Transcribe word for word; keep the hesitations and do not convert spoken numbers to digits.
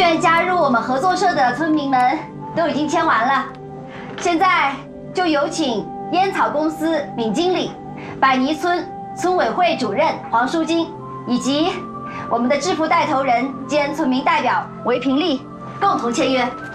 愿加入我们合作社的村民们都已经签完了，现在就有请烟草公司闵经理、百泥村村委会主任黄淑金，以及我们的制服带头人兼村民代表韦平丽共同签约。